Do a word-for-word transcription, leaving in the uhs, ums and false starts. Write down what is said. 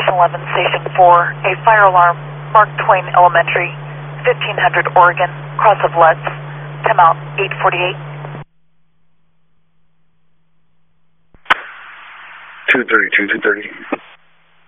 Station eleven, Station four, a fire alarm, Mark Twain Elementary, fifteen hundred Oregon, cross of Lutz, timeout eight forty-eight. two thirty-two, two thirty.